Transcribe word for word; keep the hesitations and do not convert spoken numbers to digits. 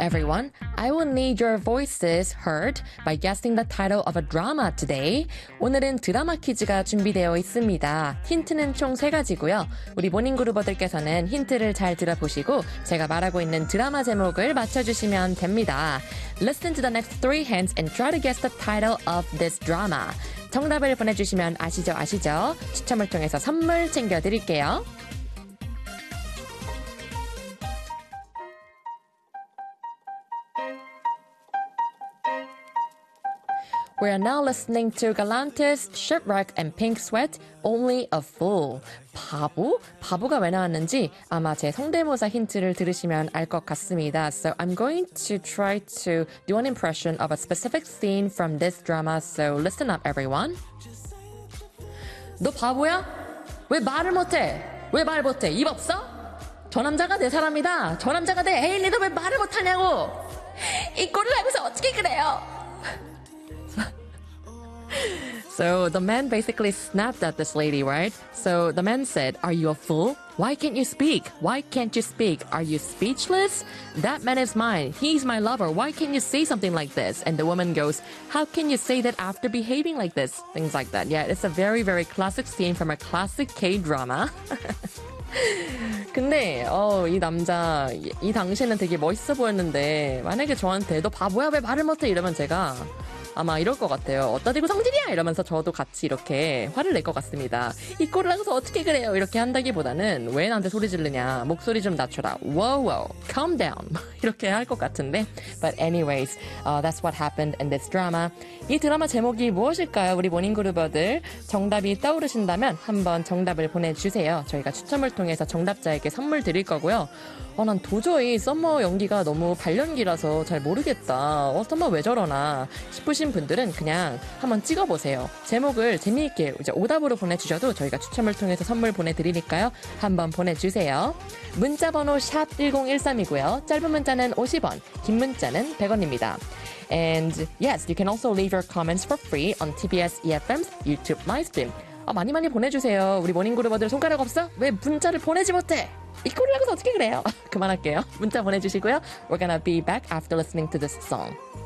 Everyone, I will need your voices heard by guessing the title of a drama today. 오늘은 드라마 퀴즈가 준비되어 있습니다. 힌트는 총 세 가지고요. 우리 모닝그루버들께서는 힌트를 잘 들어보시고 제가 말하고 있는 드라마 제목을 맞춰주시면 됩니다. Listen to the next three hints and try to guess the title of this drama. 정답을 보내주시면 아시죠 아시죠? 추첨을 통해서 선물 챙겨드릴게요. We are now listening to Galantis, Shipwreck and Pink Sweat, Only a Fool. 바보? 바보가 왜 나왔는지 아마 제 성대모사 힌트를 들으시면 알 것 같습니다. So I'm going to try to do an impression of a specific scene from this drama, so listen up everyone. 너 바보야? 왜 말을 못해? 왜 말 못해? 입 없어? 저 남자가 내 사람이다. 저 남자가 내 애인이 너 왜 말을 못하냐고. 이 꼴을 알고서 어떻게 그래요? So the man basically snapped at this lady, right? So the man said, are you a fool? Why can't you speak? Why can't you speak? Are you speechless? That man is mine. He's my lover. Why can't you say something like this? And the woman goes, how can you say that after behaving like this? Things like that. Yeah, it's a very, very classic scene from a classic K-drama. 근데 어, 이 남자, 이, 이 당시에는 되게 멋있어 보였는데 만약에 저한테 너 바보야 왜 말을 못해? 이러면 제가 아마 이럴 것 같아요. 어따 대고 성질이야! 이러면서 저도 같이 이렇게 화를 낼 것 같습니다. 이 꼴을 하고서 어떻게 그래요? 이렇게 한다기보다는 왜 나한테 소리 지르냐? 목소리 좀 낮춰라. Whoa, whoa, calm down. 이렇게 할 것 같은데. But anyways, uh, that's what happened in this drama. 이 드라마 제목이 무엇일까요? 우리 모닝그루버들 정답이 떠오르신다면 한번 정답을 보내주세요. 저희가 추첨을 통해서 정답자에게 선물 드릴 거고요. 어, 난 도저히 썸머 연기가 너무 발연기라서 잘 모르겠다. 어, 썸머 왜 저러나 싶으신 분들은 그냥 한번 찍어보세요. 제목을 재미있게 이제 오답으로 보내주셔도 저희가 추첨을 통해서 선물 보내드리니까요. 한번 보내주세요. 문자번호 샵 일공일삼이고요. 짧은 문자는 오십 원, 긴 문자는 백 원입니다. And yes, you can also leave your comments for free on 티비에스 이에프엠's YouTube livestream. 아, 많이 많이 보내주세요. 우리 모닝그루버들 손가락 없어? 왜 문자를 보내지 못해? 이 꼴을 하고서 어떻게 그래요? 그만할게요. 문자 보내주시고요. We're gonna be back after listening to this song.